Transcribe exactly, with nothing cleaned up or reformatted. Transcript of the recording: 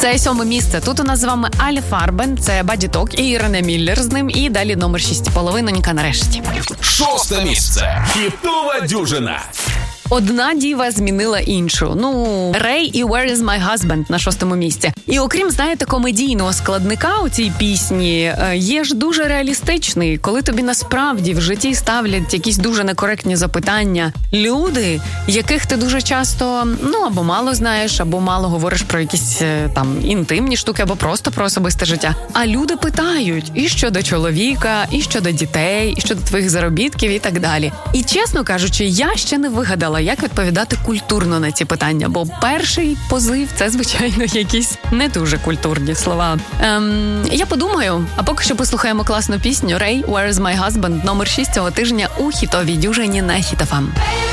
Це сьоме місце. Тут у нас з вами Алі Фарбен, це Баді Ток і Ірина Міллер з ним. І далі номер шість і половинонька нарешті. Шосте місце. Хітова дюжина. Одна діва змінила іншу. Ну, Рей і Where is my husband на шостому місці. І окрім, знаєте, комедійного складника у цій пісні, є ж дуже реалістичний, коли тобі насправді в житті ставлять якісь дуже некоректні запитання. Люди, яких ти дуже часто, ну, або мало знаєш, або мало говориш про якісь там інтимні штуки, або просто про особисте життя. А люди питають і щодо чоловіка, і щодо дітей, і щодо твоїх заробітків і так далі. І, чесно кажучи, я ще не вигадала, як відповідати культурно на ці питання, бо перший позив – це, звичайно, якісь не дуже культурні слова. Ем, я подумаю, а поки що послухаємо класну пісню «Рей, Where is my husband» номер шість цього тижня у хітовій дюжині на Хіт еф ем.